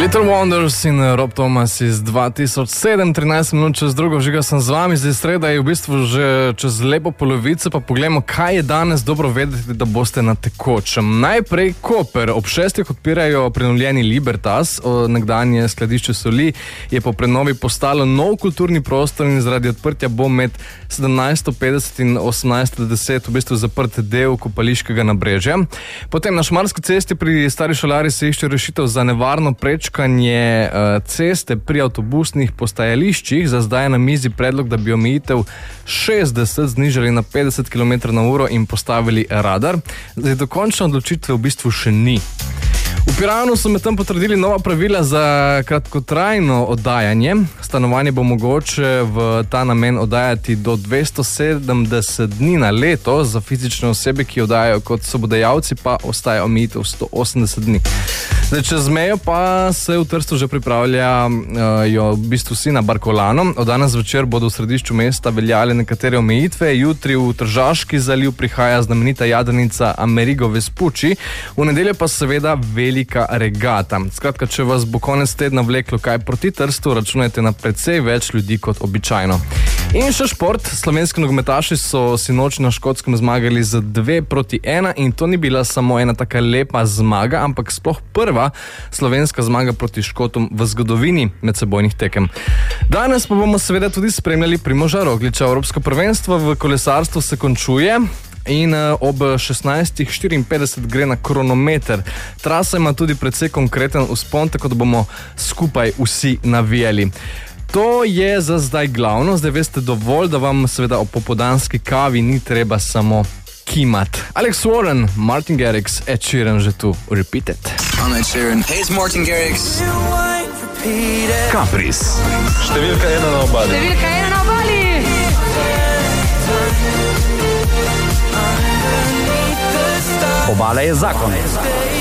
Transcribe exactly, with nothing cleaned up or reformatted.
Little Wonders in Rob Thomas iz dva tisoč sedem, trinajst minut čez drugo, žiga sem z vami, zdaj sreda je v bistvu že čez lepo polovico, pa poglejmo, kaj je danes dobro vedeti, da boste na tekočem. Najprej Koper, ob šestih odpirajo prenovljeni Libertas, nekdanje skladišče soli je po prenovi postalo nov kulturni prostor in zaradi odprtja bo med sedemnajsto petdeset in osemnajsto deset v bistvu zaprt del kopališkega nabrežja. Potem na Šmarski cesti pri Stari šolari se išče rešitev za nevarno prečkanje ceste pri avtobusnih postajališčih. Za zdaj je na mizi predlog, da bi omejitev šestdeset znižali na petdeset kilometrov na uro in postavili radar. Zdaj dokončne odločitve v bistvu še ni. V Piranu so medtem potrdili nova pravila za kratkotrajno oddajanje. Stanovanje bo mogoče v ta namen oddajati do dvesto sedemdeset dni na leto, za fizične osebe, ki oddajajo kot sobodajalci, pa ostaja omejitev sto osemdeset dni. Zdaj, čez mejo pa se v Trstu že pripravljajo v bistvu vsi na Barkolano. Od danes zvečer bodo v središču mesta veljale nekatere omejitve. Jutri v Tržaški zaliv prihaja znamenita jadrnica Amerigo Vespucci, v nedeljo pa seveda velika regata. Skratka, če vas bo konec tedna vleklo kaj proti Trstu, računajte na precej več ljudi kot običajno. In še šport. Slovenski nogometaši so sinoči na Škotskem zmagali z dve proti ena in to ni bila samo ena taka lepa zmaga, ampak sploh prva slovenska zmaga proti Škotom v zgodovini medsebojnih tekem. Danes pa bomo seveda tudi spremljali Primoža Rogliča. Evropsko prvenstvo v kolesarstvu se končuje in ob šestnajstih štiriinpetdeset gre na kronometer. Trasa ima tudi precej konkreten vzpon, tako da bomo skupaj vsi navijali. To je za zdaj glavno, zdaj veste dovolj, da vam seveda o popoldanski kavi ni treba samo kimat. Alex Warren, Martin Garrix, Ed Sheeran že tu. Repeat it. I'm Ed Sheeran. Hey, it's Martin Garrix. Kapris. Številka ena na obali. Številka ena na obali. Obala je zakon.